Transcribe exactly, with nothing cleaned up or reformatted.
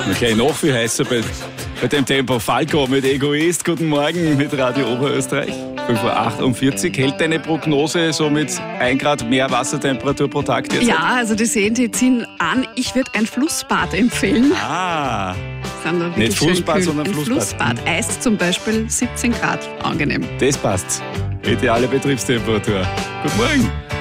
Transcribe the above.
Okay, noch viel heißer bei, bei dem Tempo. Falco mit Egoist. Guten Morgen mit Radio Oberösterreich. fünf Uhr achtundvierzig. Hält deine Prognose so mit ein Grad mehr Wassertemperatur pro Tag derzeit? Ja, also die Seen, die ziehen an. Ich würde ein Flussbad empfehlen. Ah, nicht Fußbad, sondern ein Flussbad. Flussbad. Eis zum Beispiel siebzehn Grad. Angenehm. Das passt. Ideale Betriebstemperatur. Guten Morgen.